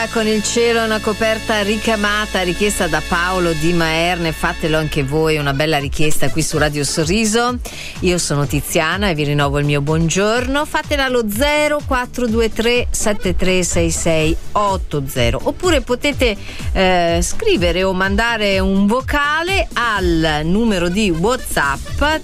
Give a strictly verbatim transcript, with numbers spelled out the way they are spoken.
Con il cielo una coperta ricamata, richiesta da Paolo di Maerne. Fatelo anche voi, una bella richiesta qui su Radio Sorriso. Io sono Tiziana e vi rinnovo il mio buongiorno. Fatela allo zero quattro due tre sette tre sei sei otto zero, oppure potete eh, scrivere o mandare un vocale al numero di WhatsApp